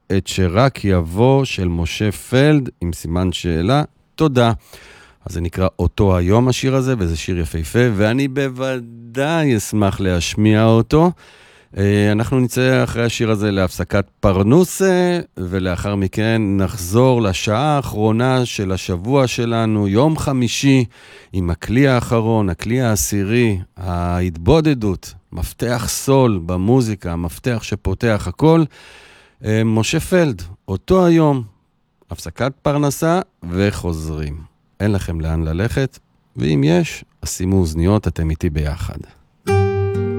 את שרק יבוא של משה פלד עם סימן שאלה, תודה. אז זה נקרא אותו היום השיר הזה, וזה שיר יפהפה, ואני בוודאי אשמח להשמיע אותו. אנחנו נצא אחרי השיר הזה להפסקת פרנוסה, ולאחר מכן נחזור לשעה האחרונה של השבוע שלנו, יום חמישי, עם הכלי האחרון, הכלי העשירי, ההתבודדות, מפתח סול במוזיקה, המפתח שפותח הכל. משה פלד, אותו היום, הפסקת פרנסה וחוזרים. אין לכם לאן ללכת, ואם יש, אז שימו אוזניות, אתם איתי ביחד.